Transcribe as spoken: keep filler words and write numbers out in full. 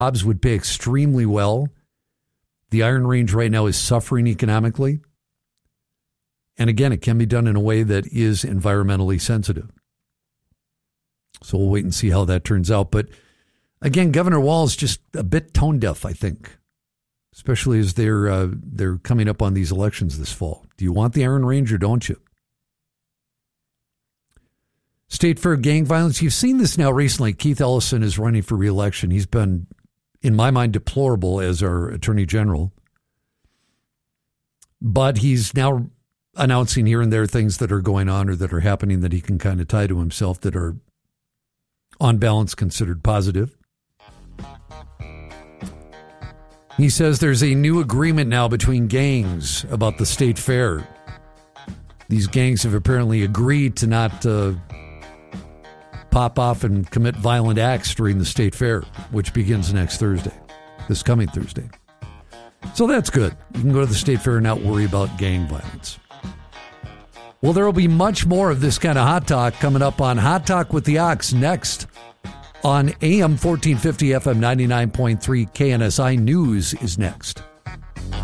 jobs would pay extremely well. The Iron Range right now is suffering economically. And again, it can be done in a way that is environmentally sensitive. So we'll wait and see how that turns out. But again, Governor Walz just a bit tone deaf, I think, especially as they're uh, they're coming up on these elections this fall. Do you want the Iron Range or don't you? State Fair gang violence. You've seen this now recently. Keith Ellison is running for re-election. He's been, in my mind, deplorable as our Attorney General. But he's now announcing here and there things that are going on or that are happening that he can kind of tie to himself that are, on balance, considered positive. He says there's a new agreement now between gangs about the state fair. These gangs have apparently agreed to not uh, pop off and commit violent acts during the state fair, which begins next Thursday, this coming Thursday. So that's good. You can go to the state fair and not worry about gang violence. Well, there will be much more of this kind of hot talk coming up on Hot Talk with the Ox next on A M fourteen fifty, F M ninety-nine point three. K N S I News is next.